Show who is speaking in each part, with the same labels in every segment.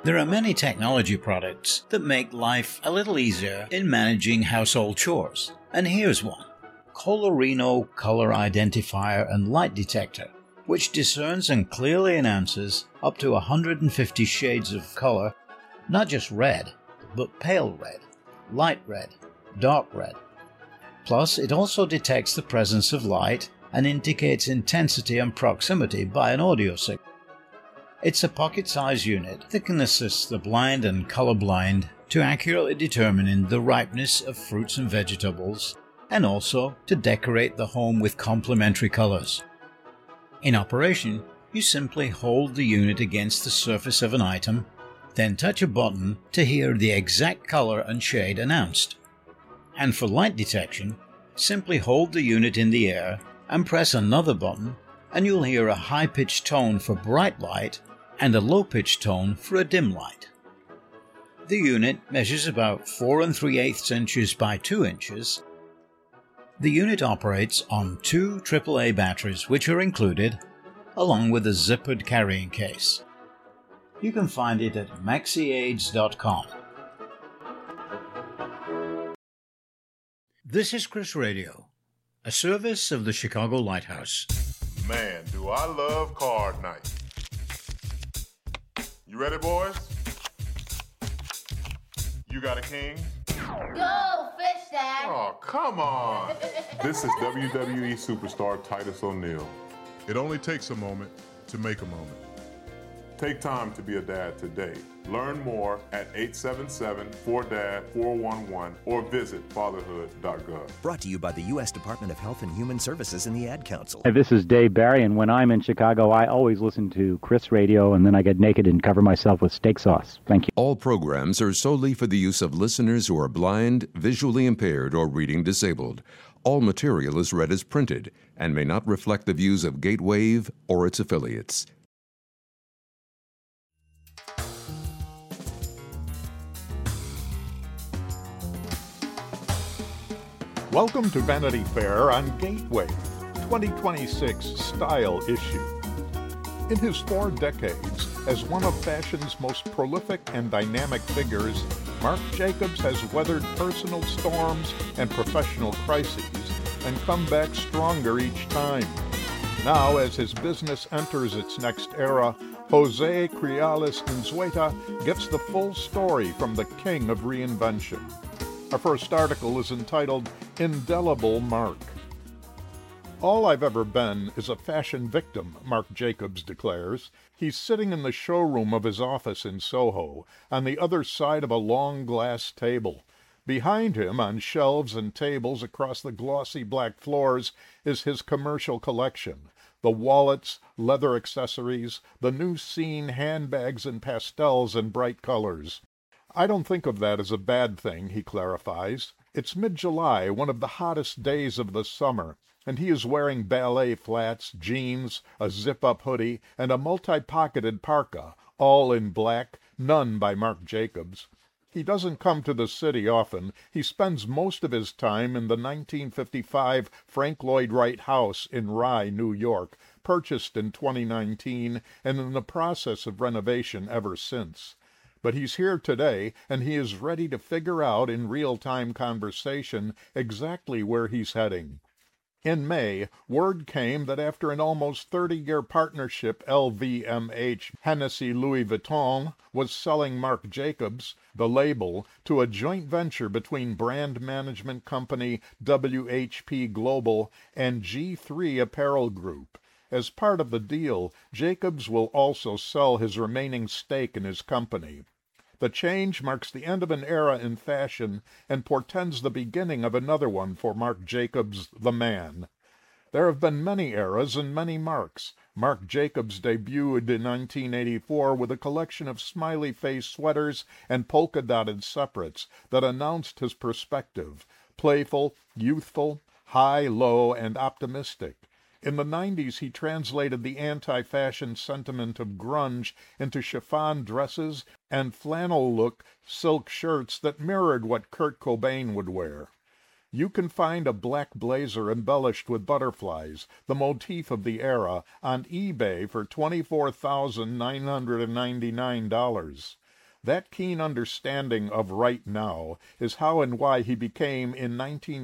Speaker 1: There are many technology products that make life a little easier in managing household chores, and here's one. Colorino Color Identifier and Light Detector, which discerns and clearly announces up to 150 shades of color, not just red, but pale red, light red, dark red. Plus, it also detects the presence of light and indicates intensity and proximity by an audio signal. It's a pocket-sized unit that can assist the blind and colorblind to accurately determining the ripeness of fruits and vegetables, and also to decorate the home with complementary colors. In operation, you simply hold the unit against the surface of an item, then touch a button to hear the exact color and shade announced. And for light detection, simply hold the unit in the air and press another button, and you'll hear a high-pitched tone for bright light and a low-pitched tone for a dim light. The unit measures about 4 3/8 inches by 2 inches. The unit operates on 2 AAA batteries, which are included, along with a zippered carrying case. You can find it at maxiaids.com. This is Chris Radio, a service of the Chicago Lighthouse.
Speaker 2: Man, do I love card night. You ready, boys? You got a king?
Speaker 3: Go, fish, Dad!
Speaker 2: Oh, come on. This is WWE superstar Titus O'Neil. It only takes a moment to make a moment. Take time to be a dad today. Learn more at 877-4DAD-411 or visit fatherhood.gov.
Speaker 4: Brought to you by the U.S. Department of Health and Human Services and the Ad Council.
Speaker 5: Hey, this is Dave Barry, and when I'm in Chicago, I always listen to Chris Radio, and then I get naked and cover myself with steak sauce. Thank you.
Speaker 6: All programs are solely for the use of listeners who are blind, visually impaired, or reading disabled. All material is read as printed and may not reflect the views of Gatewave or its affiliates.
Speaker 7: Welcome to Vanity Fair on Gateway, 2026 Style Issue. In his 4 decades as one of fashion's most prolific and dynamic figures, Marc Jacobs has weathered personal storms and professional crises and come back stronger each time. Now, as his business enters its next era, Jose Criales Unzueta gets the full story from the king of reinvention. Our first article is entitled Indelible Marc. All I've ever been is a fashion victim, Marc Jacobs declares. He's sitting in the showroom of his office in Soho, on the other side of a long glass table. Behind him, on shelves and tables across the glossy black floors, is his commercial collection. The wallets, leather accessories, the new scene handbags in pastels and bright colors. I don't think of that as a bad thing, he clarifies. It's mid-July, one of the hottest days of the summer, and he is wearing ballet flats, jeans, a zip-up hoodie, and a multi-pocketed parka, all in black, none by Marc Jacobs. He doesn't come to the city often. He spends most of his time in the 1955 Frank Lloyd Wright house in Rye, New York, purchased in 2019 and in the process of renovation ever since. But he's here today, and he is ready to figure out in real-time conversation exactly where he's heading. In May, word came that after an almost 30-year partnership, LVMH Hennessy Louis Vuitton was selling Marc Jacobs, the label, to a joint venture between brand management company WHP Global and G3 Apparel Group. As part of the deal, Jacobs will also sell his remaining stake in his company. The change marks the end of an era in fashion and portends the beginning of another one for Marc Jacobs, the man. There have been many eras and many Marcs. Marc Jacobs debuted in 1984 with a collection of smiley-face sweaters and polka-dotted separates that announced his perspective, playful, youthful, high, low, and optimistic. In the 90s, he translated the anti-fashion sentiment of grunge into chiffon dresses and flannel-look silk shirts that mirrored what Kurt Cobain would wear. You can find a black blazer embellished with butterflies, the motif of the era, on eBay for $24,999. That keen understanding of right now is how and why he became, in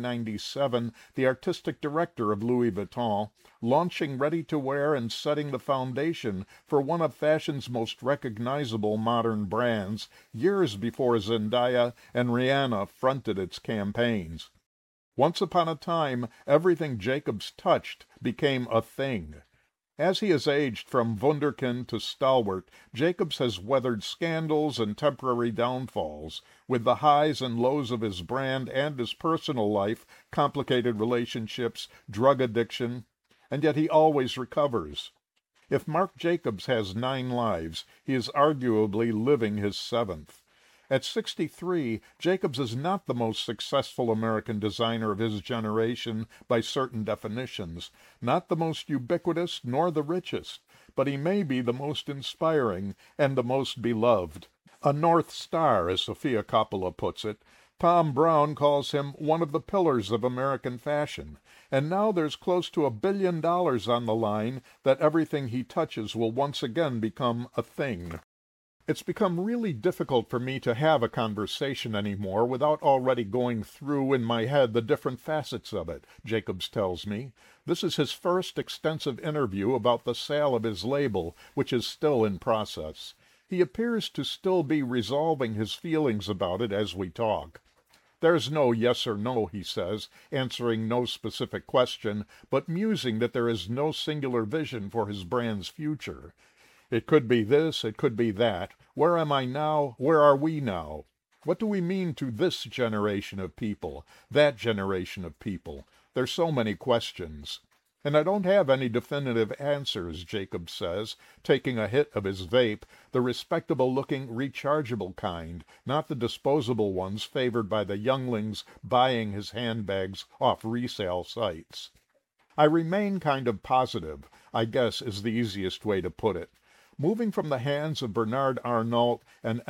Speaker 7: 1997, the artistic director of Louis Vuitton, launching ready-to-wear and setting the foundation for one of fashion's most recognizable modern brands, years before Zendaya and Rihanna fronted its campaigns. Once upon a time, everything Jacobs touched became a thing. As he has aged from wunderkind to stalwart, Jacobs has weathered scandals and temporary downfalls, with the highs and lows of his brand and his personal life, complicated relationships, drug addiction, and yet he always recovers. If Marc Jacobs has 9 lives, he is arguably living his 7th. At 63, Jacobs is not the most successful American designer of his generation by certain definitions, not the most ubiquitous nor the richest, but he may be the most inspiring and the most beloved. A North Star, as Sofia Coppola puts it. Tom Brown calls him one of the pillars of American fashion, and now there's close to $1 billion on the line that everything he touches will once again become a thing. It's become really difficult for me to have a conversation anymore without already going through in my head the different facets of it, Jacobs tells me. This is his first extensive interview about the sale of his label, which is still in process. He appears to still be resolving his feelings about it as we talk. There's no yes or no, he says, answering no specific question, but musing that there is no singular vision for his brand's future. It could be this, it could be that. Where am I now? Where are we now? What do we mean to this generation of people, that generation of people? There's so many questions. And I don't have any definitive answers, Jacobs says, taking a hit of his vape, the respectable-looking, rechargeable kind, not the disposable ones favored by the younglings buying his handbags off resale sites. I remain kind of positive, I guess is the easiest way to put it. Moving from the hands of Bernard Arnault and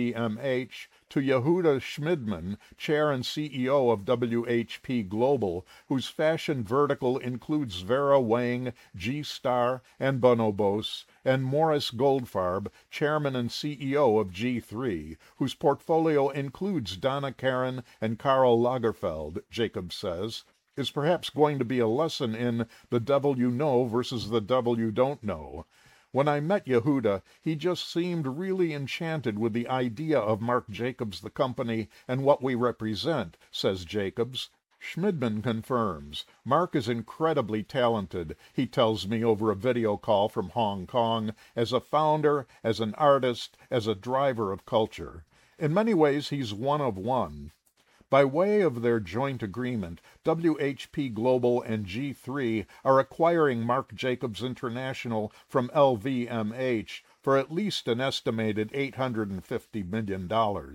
Speaker 7: LVMH to Yehuda Schmidman, chair and CEO of WHP Global, whose fashion vertical includes Vera Wang, G-Star, and Bonobos, and Morris Goldfarb, chairman and CEO of G3, whose portfolio includes Donna Karan and Karl Lagerfeld, Jacobs says, is perhaps going to be a lesson in the devil you know versus the devil you don't know. When I met Yehuda, he just seemed really enchanted with the idea of Marc Jacobs, the company, and what we represent, says Jacobs. Schmidman confirms. Marc is incredibly talented, he tells me over a video call from Hong Kong, as a founder, as an artist, as a driver of culture. In many ways, he's one of one. By way of their joint agreement, WHP Global and G3 are acquiring Marc Jacobs International from LVMH for at least an estimated $850 million.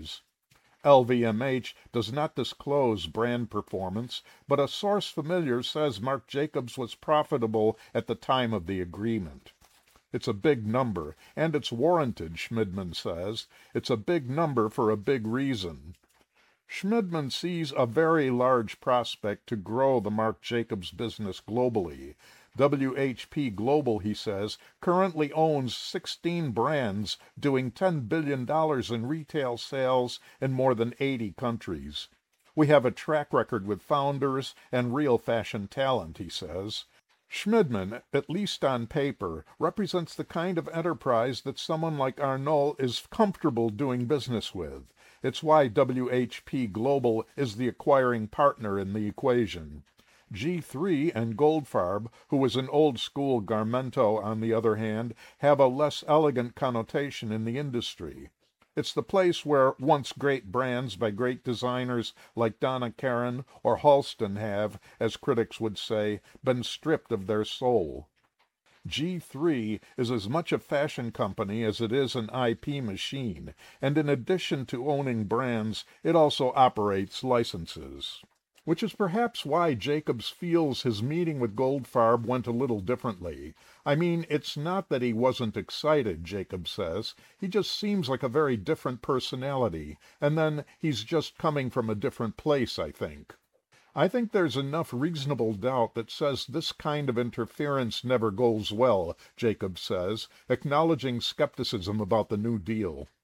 Speaker 7: LVMH does not disclose brand performance, but a source familiar says Marc Jacobs was profitable at the time of the agreement. It's a big number, and it's warranted, Schmidman says. It's a big number for a big reason. Schmidman sees a very large prospect to grow the Marc Jacobs business globally. WHP Global, he says, currently owns 16 brands doing $10 billion in retail sales in more than 80 countries. We have a track record with founders and real fashion talent, he says. Schmidman, at least on paper, represents the kind of enterprise that someone like Arnault is comfortable doing business with. It's why WHP Global is the acquiring partner in the equation. G3 and Goldfarb, who was an old-school Garmento on the other hand, have a less elegant connotation in the industry. It's the place where once great brands by great designers like Donna Karan or Halston have, as critics would say, been stripped of their soul. G3 is as much a fashion company as it is an IP machine, and in addition to owning brands, it also operates licenses. Which is perhaps why Jacobs feels his meeting with Goldfarb went a little differently. I mean, it's not that he wasn't excited, Jacobs says. He just seems like a very different personality, and then he's just coming from a different place, I think. I think there's enough reasonable doubt that says this kind of interference never goes well, Jacobs says, acknowledging skepticism about the New Deal.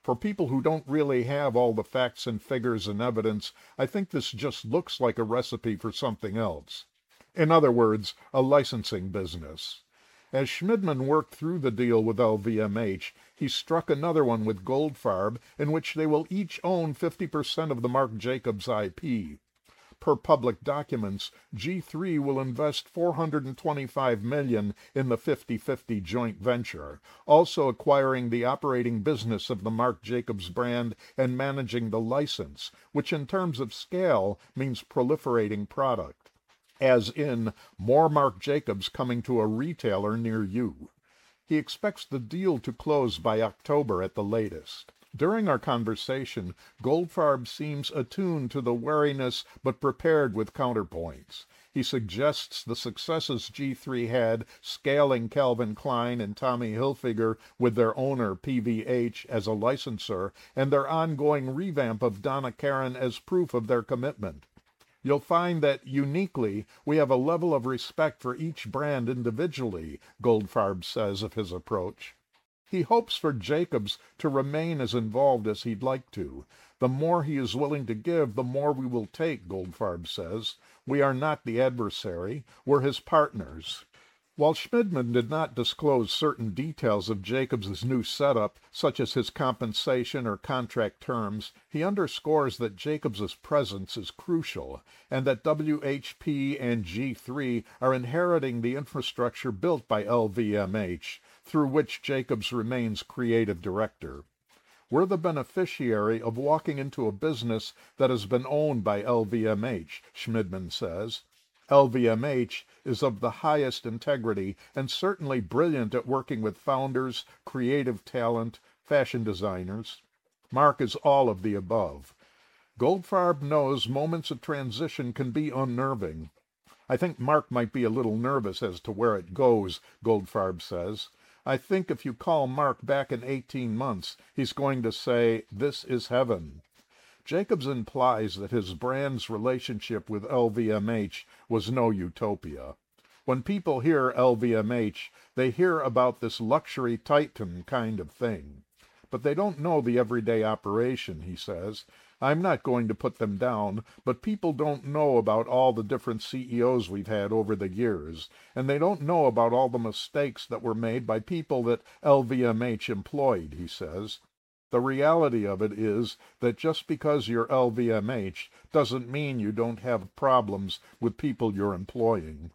Speaker 7: For people who don't really have all the facts and figures and evidence, I think this just looks like a recipe for something else. In other words, a licensing business. As Schmidman worked through the deal with LVMH, he struck another one with Goldfarb in which they will each own 50% of the Marc Jacobs IP. Per public documents, G3 will invest $425 million in the 50-50 joint venture, also acquiring the operating business of the Marc Jacobs brand and managing the license, which in terms of scale means proliferating product, as in more Marc Jacobs coming to a retailer near you. He expects the deal to close by October at the latest. During our conversation, Goldfarb seems attuned to the wariness but prepared with counterpoints. He suggests the successes G3 had scaling Calvin Klein and Tommy Hilfiger with their owner PVH as a licensor and their ongoing revamp of Donna Karan as proof of their commitment. You'll find that, uniquely, we have a level of respect for each brand individually, Goldfarb says of his approach. He hopes for Jacobs to remain as involved as he'd like to. The more he is willing to give, the more we will take, Goldfarb says. We are not the adversary, we're his partners. While Schmidman did not disclose certain details of Jacobs' new setup, such as his compensation or contract terms, he underscores that Jacobs' presence is crucial, and that WHP and G3 are inheriting the infrastructure built by LVMH, through which Jacobs remains creative director. We're the beneficiary of walking into a business that has been owned by LVMH, Schmidman says. LVMH is of the highest integrity and certainly brilliant at working with founders, creative talent, fashion designers. Marc is all of the above. Goldfarb knows moments of transition can be unnerving. I think Marc might be a little nervous as to where it goes, Goldfarb says. I think if you call Marc back in 18 months, he's going to say, "This is heaven." Jacobs implies that his brand's relationship with LVMH was no utopia. When people hear LVMH, they hear about this luxury titan kind of thing. But they don't know the everyday operation, he says. I'm not going to put them down, but people don't know about all the different CEOs we've had over the years, and they don't know about all the mistakes that were made by people that LVMH employed, he says. The reality of it is that just because you're LVMH doesn't mean you don't have problems with people you're employing.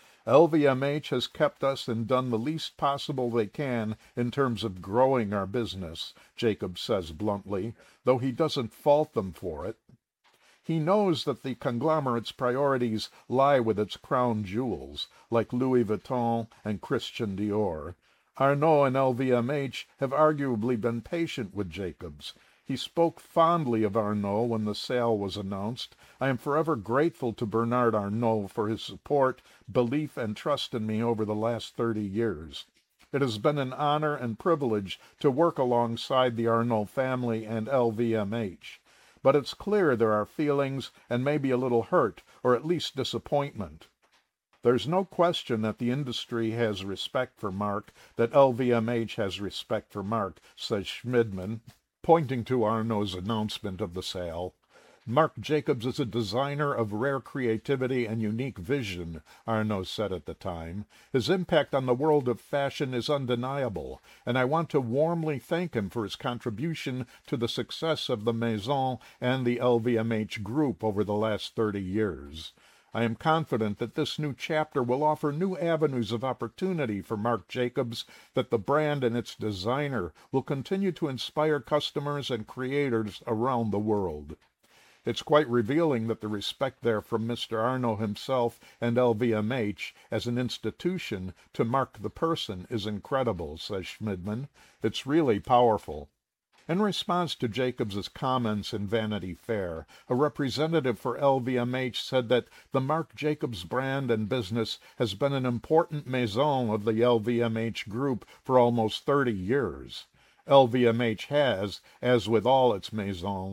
Speaker 7: LVMH has kept us and done the least possible they can in terms of growing our business, Jacobs says bluntly, though he doesn't fault them for it. He knows that the conglomerate's priorities lie with its crown jewels, like Louis Vuitton and Christian Dior. Arnault and LVMH have arguably been patient with Jacobs. He spoke fondly of Arnault when the sale was announced. I am forever grateful to Bernard Arnault for his support, belief, and trust in me over the last 30 years. It has been an honor and privilege to work alongside the Arnault family and LVMH. But it's clear there are feelings and maybe a little hurt, or at least disappointment. There's no question that the industry has respect for Marc, that LVMH has respect for Marc, says Schmidman, pointing to Arnault's announcement of the sale. Marc Jacobs is a designer of rare creativity and unique vision, Arnault said at the time. His impact on the world of fashion is undeniable, and I want to warmly thank him for his contribution to the success of the Maison and the LVMH group over the last 30 years. I am confident that this new chapter will offer new avenues of opportunity for Marc Jacobs, that the brand and its designer will continue to inspire customers and creators around the world. It's quite revealing that the respect there from Mr. Arnault himself and LVMH as an institution to Marc the person is incredible, says Schmidman. It's really powerful. In response to Jacobs's comments in Vanity Fair, a representative for LVMH said that the Marc Jacobs brand and business has been an important maison of the LVMH group for almost 30 years. LVMH has, as with all its maisons,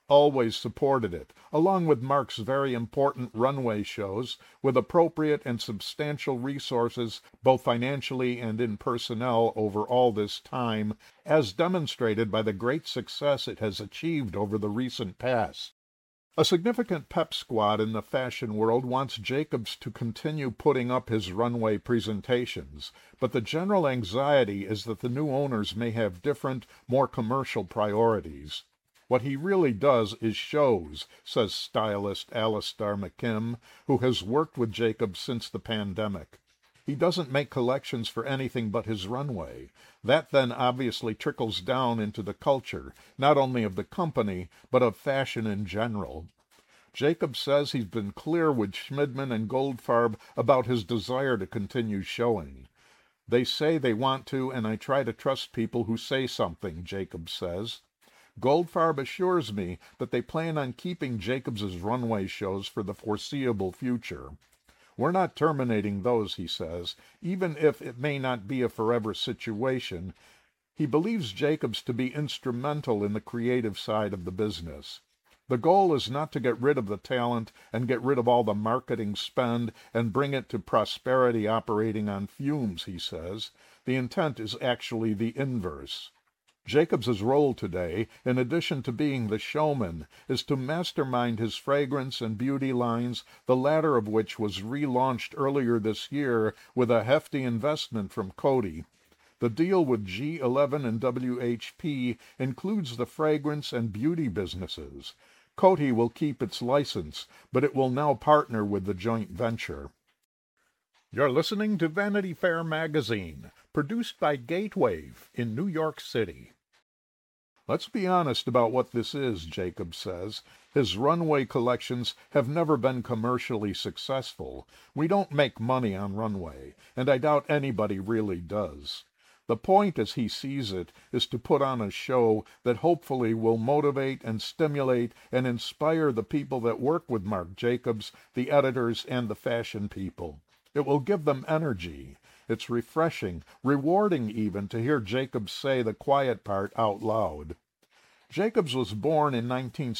Speaker 7: always supported it, along with Mark's very important runway shows, with appropriate and substantial resources, both financially and in personnel, over all this time, as demonstrated by the great success it has achieved over the recent past. A significant pep squad in the fashion world wants Jacobs to continue putting up his runway presentations, but the general anxiety is that the new owners may have different, more commercial priorities. What he really does is shows, says stylist Alistair McKim, who has worked with Jacobs since the pandemic. He doesn't make collections for anything but his runway. That then obviously trickles down into the culture, not only of the company, but of fashion in general. Jacobs says he's been clear with Schmidman and Goldfarb about his desire to continue showing. They say they want to, and I try to trust people who say something, Jacobs says. Goldfarb assures me that they plan on keeping Jacobs's runway shows for the foreseeable future. We're not terminating those, he says, even if it may not be a forever situation. He believes Jacobs to be instrumental in the creative side of the business. The goal is not to get rid of the talent and get rid of all the marketing spend and bring it to prosperity operating on fumes, he says. The intent is actually the inverse. Jacobs's role today, in addition to being the showman, is to mastermind his fragrance and beauty lines, the latter of which was relaunched earlier this year with a hefty investment from Coty. The deal with G11 and WHP includes the fragrance and beauty businesses. Coty will keep its license, but it will now partner with the joint venture. You're listening to Vanity Fair magazine, produced by Gatewave in New York City. Let's be honest about what this is, Jacobs says. His runway collections have never been commercially successful. We don't make money on runway, and I doubt anybody really does. The point, as he sees it, is to put on a show that hopefully will motivate and stimulate and inspire the people that work with Marc Jacobs, the editors, and the fashion people. It will give them energy. It's refreshing, rewarding even, to hear Jacobs say the quiet part out loud. Jacobs was born in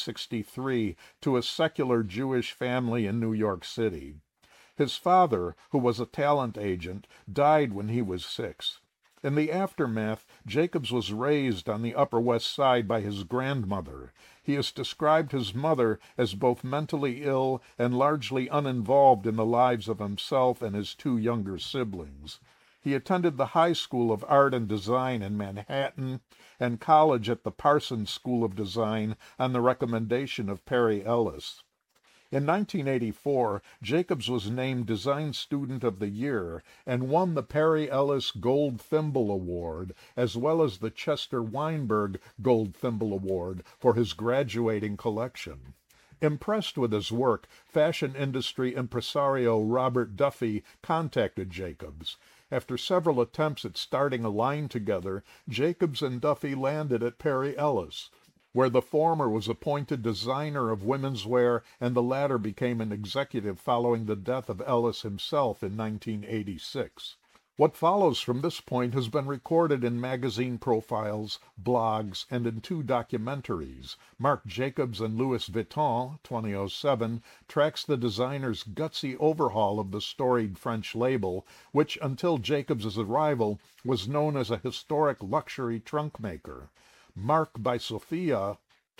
Speaker 7: 1963 to a secular Jewish family in New York City. His father, who was a talent agent, died when he was 6. In the aftermath, Jacobs was raised on the Upper West Side by his grandmother. He has described his mother as both mentally ill and largely uninvolved in the lives of himself and his 2 younger siblings. He attended the High School of Art and Design in Manhattan and college at the Parsons School of Design on the recommendation of Perry Ellis. In 1984, Jacobs was named Design Student of the Year and won the Perry Ellis Gold Thimble Award, as well as the Chester Weinberg Gold Thimble Award for his graduating collection. Impressed with his work, fashion industry impresario Robert Duffy contacted Jacobs. After several attempts at starting a line together, Jacobs and Duffy landed at Perry Ellis, where the former was appointed designer of women's wear and the latter became an executive following the death of Ellis himself in 1986. What follows from this point has been recorded in magazine profiles, blogs, and in 2 documentaries. Marc Jacobs and Louis Vuitton, 2007, tracks the designer's gutsy overhaul of the storied French label, which until Jacobs' arrival was known as a historic luxury trunk maker. Marc by Sophia,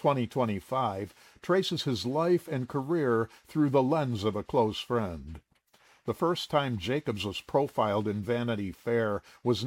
Speaker 7: 2025, traces his life and career through the lens of a close friend. The first time Jacobs was profiled in Vanity Fair was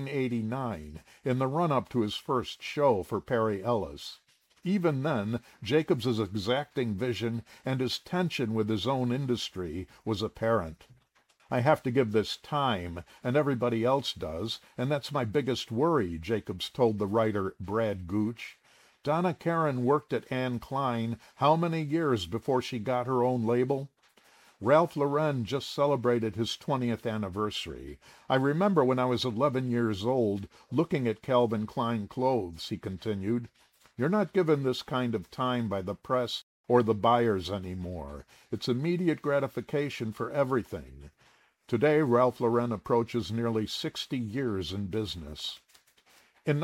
Speaker 7: 1989, in the run-up to his first show for Perry Ellis. Even then, Jacobs's exacting vision and his tension with his own industry was apparent. I have to give this time, and everybody else does, and that's my biggest worry, Jacobs told the writer Brad Gooch. Donna Karan worked at Anne Klein how many years before she got her own label? Ralph Lauren just celebrated his 20th anniversary. I remember when I was 11 years old, looking at Calvin Klein clothes, he continued. You're not given this kind of time by the press or the buyers anymore. It's immediate gratification for everything. Today, Ralph Lauren approaches nearly 60 years in business. In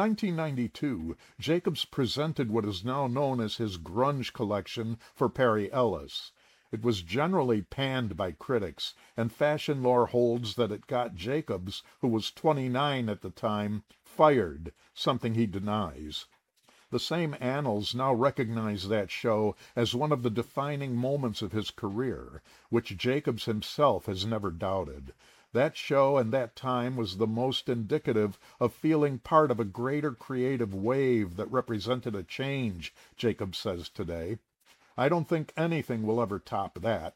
Speaker 7: 1992, Jacobs presented what is now known as his grunge collection for Perry Ellis. It was generally panned by critics, and fashion lore holds that it got Jacobs, who was 29 at the time, fired, something he denies. The same annals now recognize that show as one of the defining moments of his career, which Jacobs himself has never doubted. That show and that time was the most indicative of feeling part of a greater creative wave that represented a change, Jacobs says today. I don't think anything will ever top that.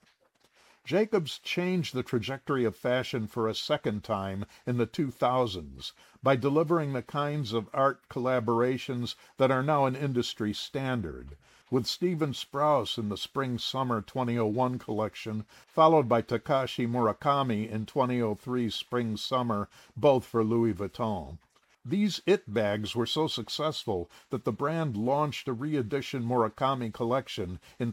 Speaker 7: Jacobs changed the trajectory of fashion for a second time in the 2000s by delivering the kinds of art collaborations that are now an industry standard, with Steven Sprouse in the Spring-Summer 2001 collection, followed by Takashi Murakami in 2003 Spring-Summer, both for Louis Vuitton. These It bags were so successful that the brand launched a re-edition Murakami collection in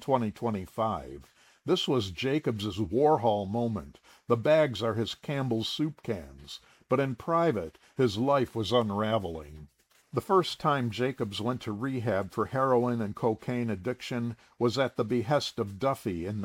Speaker 7: 2025. This was Jacobs' Warhol moment. The bags are his Campbell's soup cans, but in private, his life was unraveling. The first time Jacobs went to rehab for heroin and cocaine addiction was at the behest of Duffy in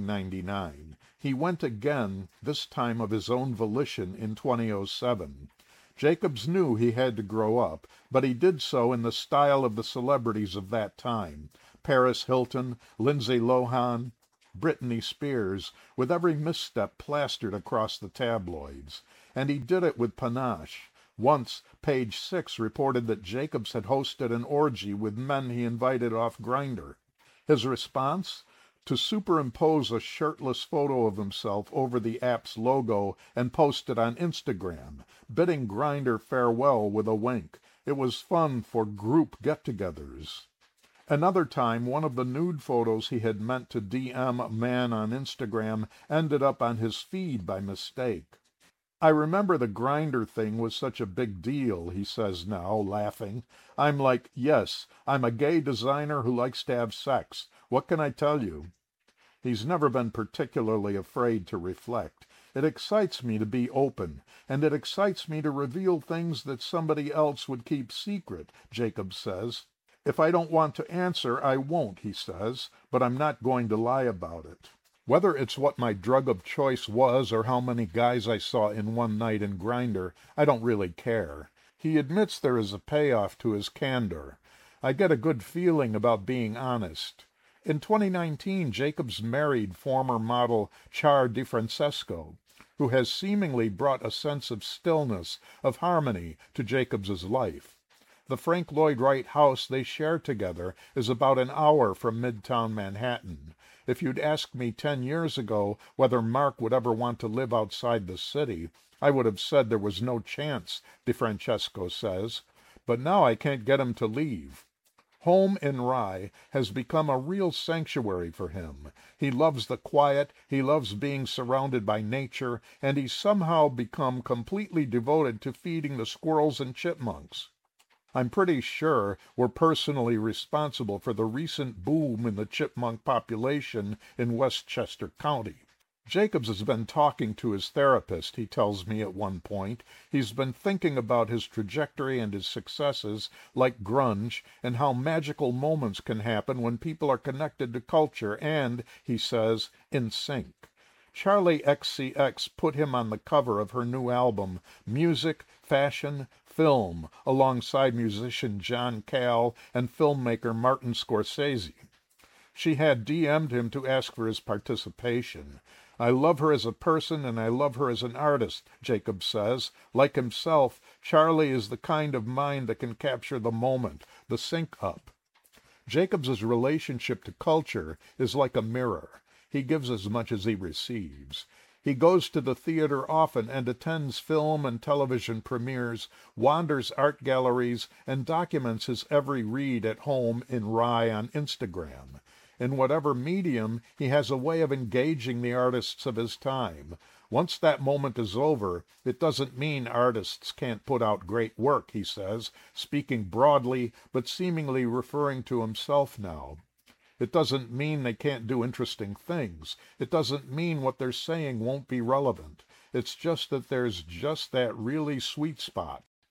Speaker 7: 1999. He went again, this time of his own volition, in 2007. Jacobs knew he had to grow up, but he did so in the style of the celebrities of that time: Paris Hilton, Lindsay Lohan, Britney Spears, with every misstep plastered across the tabloids. And he did it with panache. Once, Page 6 reported that Jacobs had hosted an orgy with men he invited off Grindr. His response? To superimpose a shirtless photo of himself over the app's logo and post it on Instagram, bidding Grindr farewell with a wink. It was fun for group get-togethers. Another time, one of the nude photos he had meant to DM a man on Instagram ended up on his feed by mistake. I remember the Grindr thing was such a big deal, he says now, laughing. I'm like, yes, I'm a gay designer who likes to have sex. What can I tell you? He's never been particularly afraid to reflect. It excites me to be open, and it excites me to reveal things that somebody else would keep secret, Jacobs says. If I don't want to answer, I won't, he says, but I'm not going to lie about it. Whether it's what my drug of choice was or how many guys I saw in one night in Grindr, I don't really care. He admits there is a payoff to his candor. I get a good feeling about being honest. In 2019, Jacobs married former model Char DiFrancesco, who has seemingly brought a sense of stillness, of harmony, to Jacobs's life. The Frank Lloyd Wright house they share together is about an hour from Midtown Manhattan. If you'd asked me 10 years ago whether Mark would ever want to live outside the city, I would have said there was no chance, DiFrancesco says. But now I can't get him to leave. Home in Rye has become a real sanctuary for him. He loves the quiet, he loves being surrounded by nature, and he's somehow become completely devoted to feeding the squirrels and chipmunks. I'm pretty sure we're personally responsible for the recent boom in the chipmunk population in Westchester County. Jacobs has been talking to his therapist, he tells me at one point. He's been thinking about his trajectory and his successes, like grunge, and how magical moments can happen when people are connected to culture and, he says, in sync. Charlie XCX put him on the cover of her new album, Music, Fashion, Film, alongside musician John Cale and filmmaker Martin Scorsese. She had DM'd him to ask for his participation. I love her as a person and I love her as an artist, Jacobs says. Like himself, Charlie is the kind of mind that can capture the moment, the sync-up. Jacobs's relationship to culture is like a mirror. He gives as much as he receives. He goes to the theater often and attends film and television premieres, wanders art galleries, and documents his every read at home in Rye on Instagram. In whatever medium, he has a way of engaging the artists of his time. Once that moment is over, it doesn't mean artists can't put out great work, he says, speaking broadly but seemingly referring to himself now. It doesn't mean they can't do interesting things. It doesn't mean what they're saying won't be relevant. It's just that there's just that really sweet spot.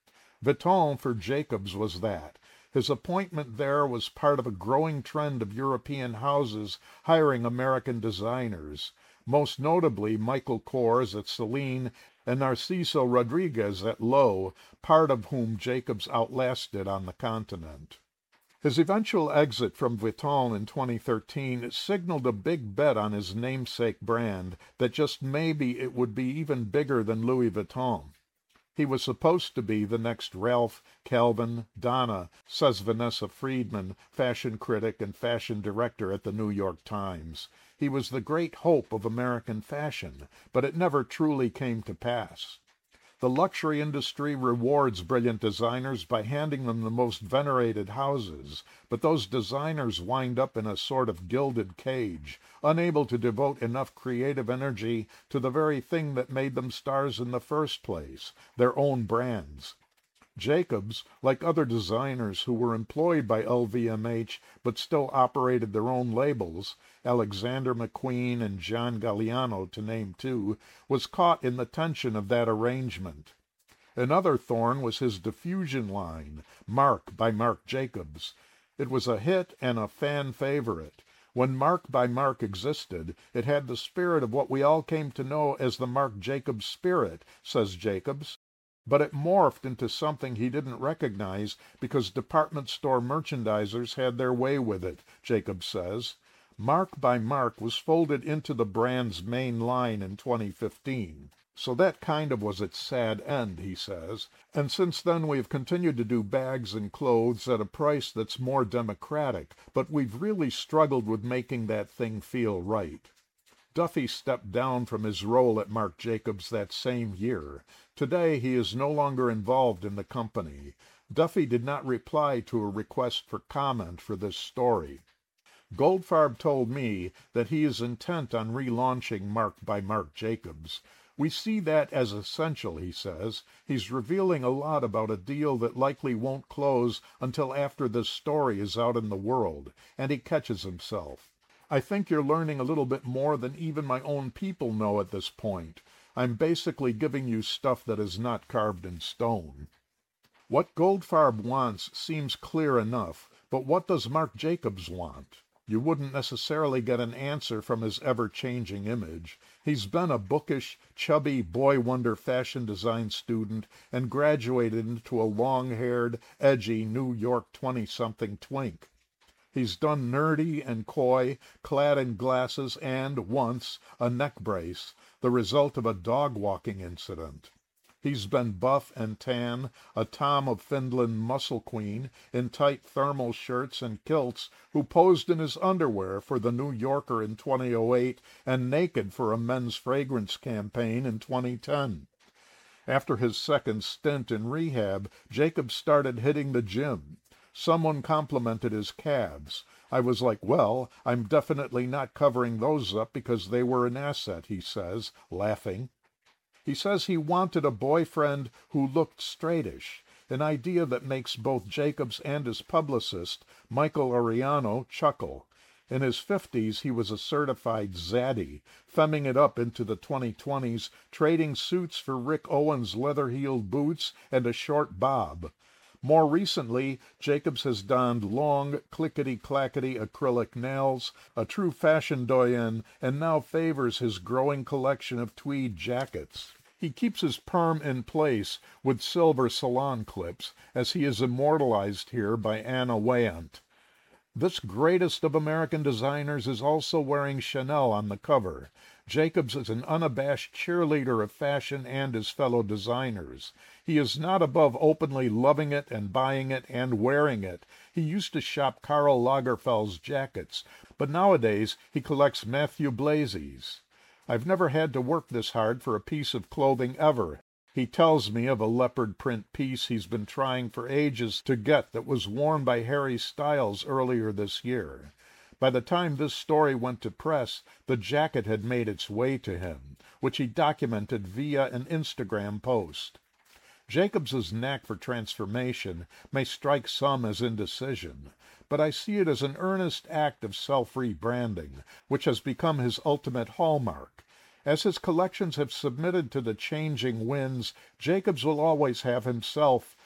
Speaker 7: Vuitton for Jacobs was that. His appointment there was part of a growing trend of European houses hiring American designers, most notably Michael Kors at Celine and Narciso Rodriguez at Loewe, part of whom Jacobs outlasted on the continent. His eventual exit from Vuitton in 2013 signaled a big bet on his namesake brand that just maybe it would be even bigger than Louis Vuitton. He was supposed to be the next Ralph, Calvin, Donna, says Vanessa Friedman, fashion critic and fashion director at the New York Times. He was the great hope of American fashion, but it never truly came to pass. The luxury industry rewards brilliant designers by handing them the most venerated houses, but those designers wind up in a sort of gilded cage, unable to devote enough creative energy to the very thing that made them stars in the first place, their own brands. Jacobs, like other designers who were employed by LVMH but still operated their own labels, Alexander McQueen and John Galliano to name two, was caught in the tension of that arrangement. Another thorn was his diffusion line, Marc by Marc Jacobs. It was a hit and a fan favorite. When Marc by Marc existed, it had the spirit of what we all came to know as the Marc Jacobs spirit, says Jacobs. But it morphed into something he didn't recognize because department store merchandisers had their way with it, Jacobs says. Marc by Marc was folded into the brand's main line in 2015. So that kind of was its sad end, he says, and since then we've continued to do bags and clothes at a price that's more democratic, but we've really struggled with making that thing feel right. Duffy stepped down from his role at Marc Jacobs that same year. Today he is no longer involved in the company. Duffy did not reply to a request for comment for this story. Goldfarb told me that he is intent on relaunching Marc by Marc Jacobs. We see that as essential, he says. He's revealing a lot about a deal that likely won't close until after this story is out in the world, and he catches himself. I think you're learning a little bit more than even my own people know at this point. I'm basically giving you stuff that is not carved in stone. What Goldfarb wants seems clear enough, but what does Marc Jacobs want? You wouldn't necessarily get an answer from his ever-changing image. He's been a bookish, chubby, boy-wonder fashion design student and graduated into a long-haired, edgy New York 20-something twink. He's done nerdy and coy, clad in glasses and, once, a neck brace, the result of a dog-walking incident. He's been buff and tan, a Tom of Finland muscle queen, in tight thermal shirts and kilts, who posed in his underwear for the New Yorker in 2008 and naked for a men's fragrance campaign in 2010. After his second stint in rehab, Jacobs started hitting the gym. Someone complimented his calves. I was like, well, I'm definitely not covering those up because they were an asset, he says, laughing. He says he wanted a boyfriend who looked straightish, an idea that makes both Jacobs and his publicist, Michael Ariano, chuckle. In his 50s, he was a certified zaddy, femming it up into the 2020s, trading suits for Rick Owens' leather-heeled boots and a short bob. More recently, Jacobs has donned long, clickety-clackety acrylic nails, a true fashion doyen, and now favors his growing collection of tweed jackets. He keeps his perm in place with silver salon clips, as he is immortalized here by Anna Weyant. This greatest of American designers is also wearing Chanel on the cover. Jacobs is an unabashed cheerleader of fashion and his fellow designers. He is not above openly loving it and buying it and wearing it. He used to shop Karl Lagerfeld's jackets, but nowadays he collects Matthew Blazy's. I've never had to work this hard for a piece of clothing ever. He tells me of a leopard print piece he's been trying for ages to get that was worn by Harry Styles earlier this year. By the time this story went to press, the jacket had made its way to him, which he documented via an Instagram post. Jacobs's knack for transformation may strike some as indecision, but I see it as an earnest act of self-rebranding, which has become his ultimate hallmark. As his collections have submitted to the changing winds, Jacobs will always have himself,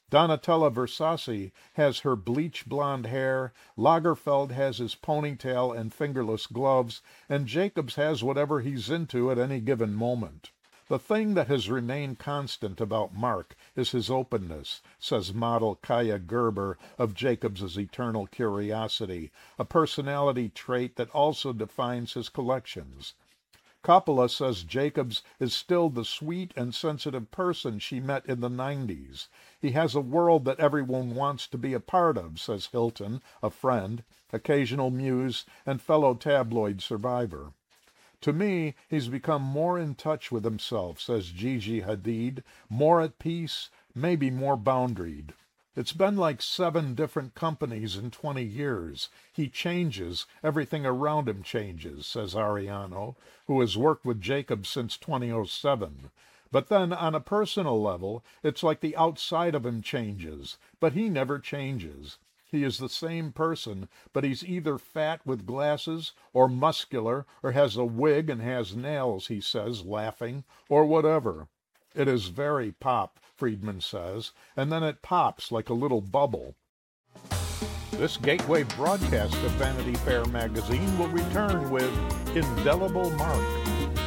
Speaker 7: Donatella Versace has her bleach blonde hair, Lagerfeld has his ponytail and fingerless gloves, and Jacobs has whatever he's into at any given moment. The thing that has remained constant about Mark is his openness, says model Kaya Gerber of Jacobs' Eternal Curiosity, a personality trait that also defines his collections. Coppola says Jacobs is still the sweet and sensitive person she met in the 90s. He has a world that everyone wants to be a part of, says Hilton, a friend, occasional muse, and fellow tabloid survivor. To me, he's become more in touch with himself, says Gigi Hadid, more at peace, maybe more boundaried. It's been like 7 different companies in 20 years. He changes, everything around him changes, says Ariano, who has worked with Jacobs since 2007. But then, on a personal level, it's like the outside of him changes, but he never changes. He is the same person, but he's either fat with glasses, or muscular, or has a wig and has nails, he says, laughing, or whatever. It is very pop, Friedman says, and then it pops like a little bubble. This Gateway broadcast of Vanity Fair magazine will return with Indelible Mark.